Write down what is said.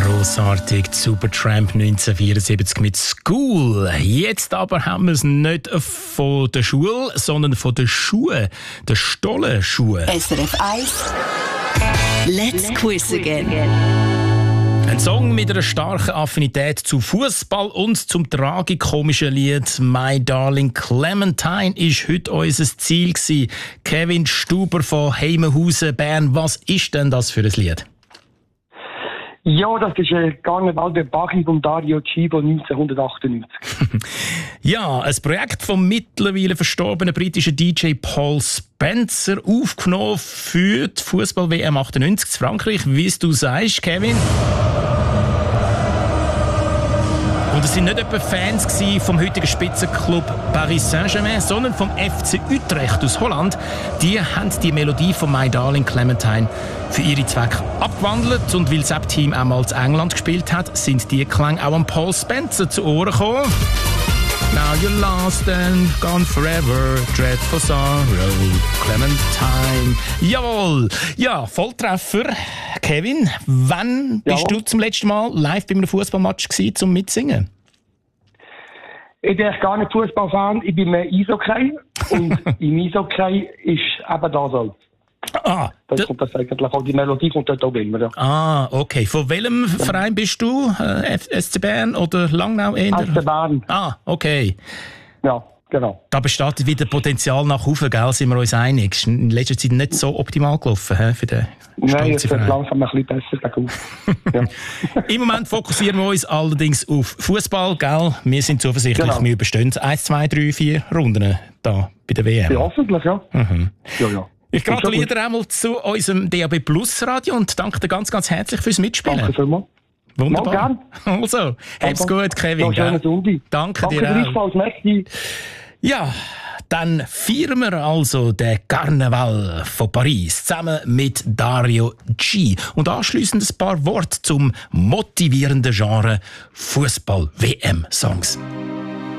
Grossartig, Supertramp 1974 mit School. Jetzt aber haben wir es nicht von der Schule, sondern von den Schuhen, den Stollenschuhen. SRF 1 Let's Quiz Again. Ein Song mit einer starken Affinität zu Fußball und zum tragikomischen Lied «My Darling Clementine» ist heute unser Ziel gewesen. Kevin Stuber von Heimenhausen, Bern. Was ist denn das für ein Lied? Ja, das ist Carnaval de Paris von Dario Chibo 1998. Ja, ein Projekt vom mittlerweile verstorbenen britischen DJ Paul Spencer, aufgenommen für die Fußball-WM 98 in Frankreich, wie du sagst, Kevin. Und es waren nicht etwa Fans vom heutigen Spitzenklub Paris Saint-Germain, sondern vom FC Utrecht aus Holland. Die haben die Melodie von «My Darling Clementine» für ihre Zwecke abgewandelt. Und weil das Team auch mal in England gespielt hat, sind die Klänge auch an Paul Spencer zu Ohren gekommen. Now you're lost and gone forever, dreadful sorrow, Clementine. Jawohl! Ja, Volltreffer. Kevin, wann bist du zum letzten Mal live bei einem Fußballmatch gewesen, zum Mitsingen? Ich bin eigentlich gar nicht Fußballfan, ich bin mehr Eishockey. Und im Eishockey ist eben das so. Das kommt das eigentlich auch, die Melodie kommt dort auch immer. Ja. Ah, okay. Von welchem Verein bist du? SC Bern oder Langnau? SC Bern. Ah, okay. Ja, genau. Da besteht wieder Potenzial nach oben, gell? Sind wir uns einig? Ist in letzter Zeit nicht so optimal gelaufen für den Nein, es wird langsam ein bisschen besser. Ja. Im Moment fokussieren wir uns allerdings auf Fußball, gell? Wir sind zuversichtlich, wir überstehen 1, 2, 3, 4 Runden da bei der WM. Ja, hoffentlich, ja. Mhm. Ja. Ich gratuliere dir einmal zu unserem DAB Plus Radio und danke dir ganz, ganz herzlich fürs Mitspielen. Danke vielmals. Wunderbar. Also, hab's gut, Kevin. Ja, danke dir auch. Merci. Ja, dann feiern wir also den Karneval von Paris zusammen mit Dario G. Und anschliessend ein paar Worte zum motivierenden Genre Fußball-WM-Songs.